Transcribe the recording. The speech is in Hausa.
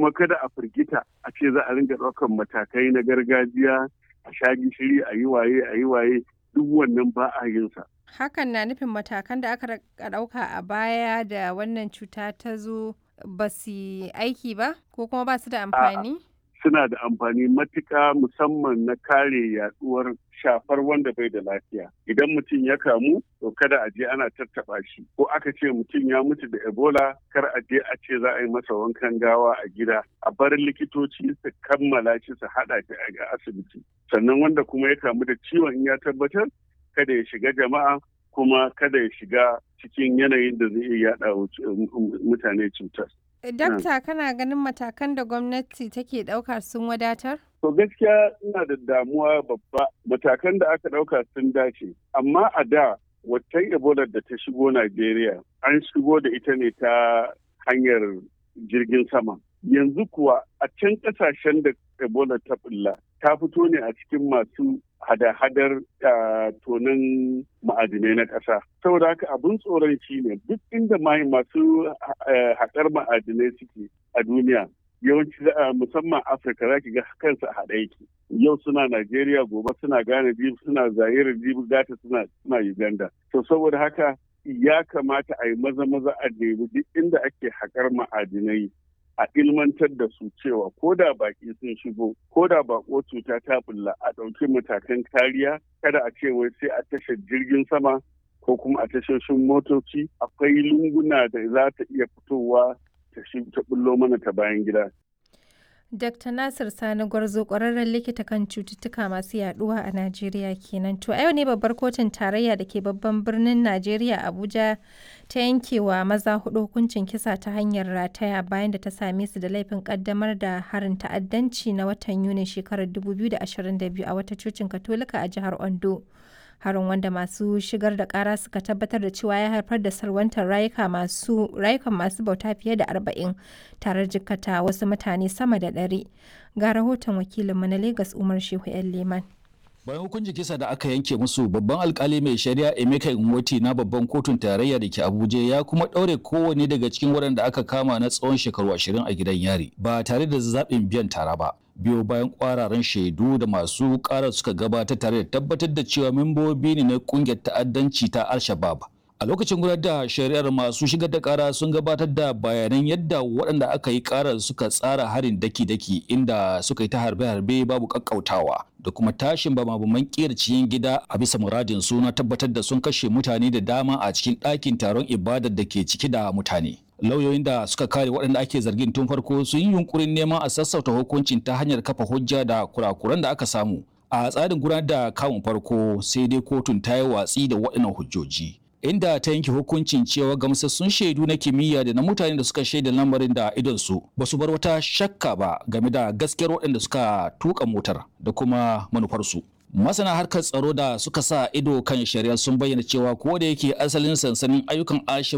kuma kada a firgita a ce za a ringa ɗaukar matakai na gargajiya a sha gishiri a yi waye duk wannan ba a yin sa. Hakan na nufin matakan da aka ɗauka a baya da wannan cuta ta zo ba su aiki ba ko kuma ba su da amfani? Suna da amfani matuƙa musamman na kare yaduwar shafar wanda bai da lafiya. Idan mutum ya kamu, to kada a je ana tattaɓa shi. Ko aka ce mutum ya mutu da Ebola, kar a je a ce za a yi masa wankan gawa a gida. A bar likitoci su kammala shi su haɗa shi a asibiti. Sannan wanda kuma ya kamu da ciwon in ya tabbatar, kada ya shiga jama'a kuma kada ya shiga cikin yanayin da zai iya yaɗa mutane cutar. Dakta, kana ganin matakan da gwamnati take ɗauka sun wadatar? To gaskiya ina da damuwa babba. Matakan da aka ɗauka sun dace. Amma a da watan Ebola da ta shigo Najeriya an shigo da ita ne ta hanyar jirgin sama. Yanzu kuwa a can ƙasashen da Ebola ta bulla ta fito ne a cikin masu hada-hadar tonin ma'adinai na ƙasa. Saboda haka abin tsoron shi ne duk inda masu haƙar ma'adinai suke a duniya yawanci musamman Afirka za ki ga kansu a haɗe yake. Yau suna Najeriya, gobe suna Ghana, jibi suna Zaire, jibi gata suna Uganda. To saboda haka ya kamata a yi maza a nemi duk inda ake haƙar ma'adinai a ilmantar da su cewa ko da baki sun shigo ko da bako cuta ta bulla a ɗauki matakan kariya, kada a ce wai sai a tashar jirgin sama ko kuma a tashoshin motoci. Akwai lunguna da za ta iya fitowa ta bullo mana ta bayan gida. Dr. Nasir Sani Gwarzo, ƙwararren likita kan cututtuka masu yaduwa a Najeriya kenan. To a yau ne babbar kotun tarayya da ke babban birnin Najeriya Abuja ta yankewa maza 4 hukuncin kisa ta hanyar rataya bayan da ta same su da laifin kaddamar da harin ta'addanci na watan Yunin shekarar 2022 a wata cocin Katolika a jihar Ondo. Harin wanda masu shigar da kara suka tabbatar da cewa ya haifar da salwantar rayukan masu bauta fiye da 40 tare jikkata wasu mutane sama da 100. Ga rahoton wakilinmu na Legas Umar Shehu ‘yan Leman. Bayan hukuncin kisa da aka yanke musu, babban alkali mai shari'a Emeka Nwoti na babban kotun tarayya da ke Abuja ya kuma ɗaure kowanne daga cikin waɗanda aka kama na tsawon shekaru 20 a gidan yari ba tare da zaɓin biyan tara ba. Biyo bayan kwararan shaidu da masu ƙara suka gabatar tare da tabbatar da cewa membobi ne na ƙungiyar ta'addanci ta Al-Shabaab. A lokacin gudanar da shari'ar, masu shigar da ƙara sun gabatar da bayanan yadda waɗanda aka yi ƙarar suka tsara harin daki-daki inda suka yi ta harbe-harbe babu ƙaƙƙautawa da kuma tashin bama-baman ƙiyar cikin gida a bisa muradin su na tabbatar da sun kashe mutane da dama a cikin ɗakin taron ibadar da ke ciki da mutane. Lauyoyin da suka kare waɗanda ake zargin tun farko sun yi yunkurin neman a sassauta hukuncin ta hanyar kafa hujja da kurakuran da aka samu a tsarin gudanar da kamun farko, sai dai kotun ta yi watsi da waɗannan hujjoji, inda ta yanke hukuncin cewa gamsassun shaidu na kimiyya da na mutane da suka shaida lamarin da idonsu ba su bar wata shakka ba game da gaskiyar waɗanda suka tuka motar da kuma manufarsu. Masana harkar tsaro da suka sa ido kan shari'a sun bayyana cewa ko da yake asalin sansanin ayyukan